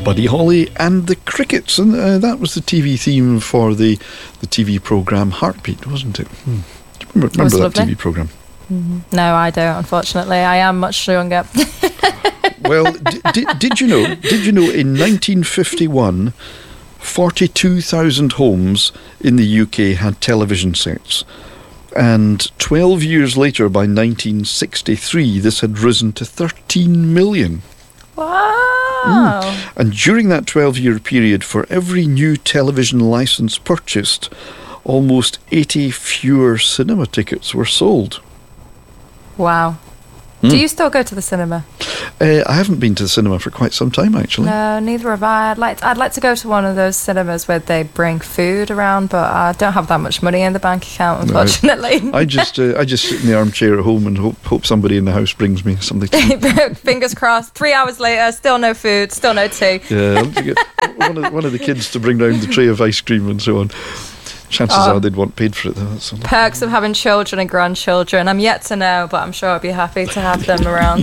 Buddy Holly and the Crickets, and that was the TV theme for the TV programme Heartbeat, wasn't it? Do you remember that TV programme? No, I don't, unfortunately. I am much younger. Well, did you know in 1951 42,000 homes in the UK had television sets, and 12 years later, by 1963, this had risen to 13 million. Wow. And during that 12-year period, for every new television licence purchased, almost 80 fewer cinema tickets were sold. Wow. Do you still go to the cinema? I haven't been to the cinema for quite some time, actually. No, neither have I. I'd like to go to one of those cinemas where they bring food around, but I don't have that much money in the bank account, unfortunately. No, I just sit in the armchair at home and hope somebody in the house brings me something to eat. Fingers crossed. 3 hours later, still no food, still no tea. Yeah, I'll get one of the kids to bring round the tray of ice cream and so on. Chances are they'd want paid for it, though. Perks of having children and grandchildren. I'm yet to know, but I'm sure I'd be happy to have them around.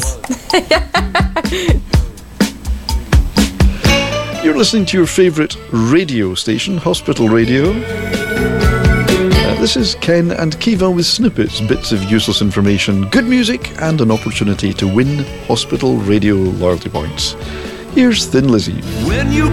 You're listening to your favourite radio station, Hospital Radio. This is Ken and Kiva with snippets, bits of useless information, good music, and an opportunity to win Hospital Radio loyalty points. Here's Thin Lizzy. When you